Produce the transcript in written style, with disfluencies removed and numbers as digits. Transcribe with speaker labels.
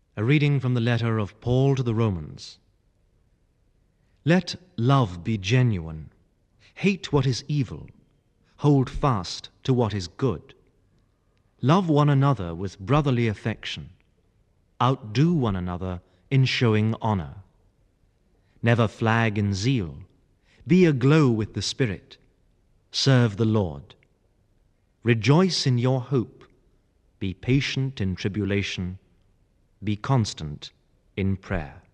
Speaker 1: A reading from the letter of Paul to the Romans. Let love be genuine. Hate what is evil. Hold fast to what is good. Love one another with brotherly affection. Outdo one another in showing honor. Never flag in zeal. Be aglow with the Spirit. Serve the Lord. Rejoice in your hope. Be patient in tribulation. Be constant in prayer.